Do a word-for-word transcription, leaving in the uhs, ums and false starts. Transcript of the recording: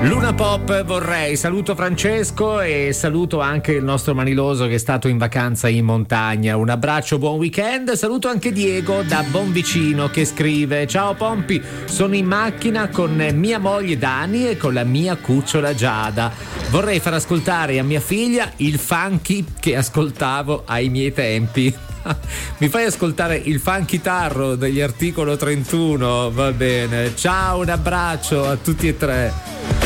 Luna Pop vorrei, saluto Francesco e saluto anche il nostro Maniloso che è stato in vacanza in montagna. Un abbraccio, buon weekend. Saluto anche Diego da Bonvicino che scrive: ciao Pompi, sono in macchina con mia moglie Dani e con la mia cucciola Giada. Vorrei far ascoltare a mia figlia il funky che ascoltavo ai miei tempi. Mi fai ascoltare il funky tarro degli Articolo trentuno? Va bene, ciao, un abbraccio a tutti e tre.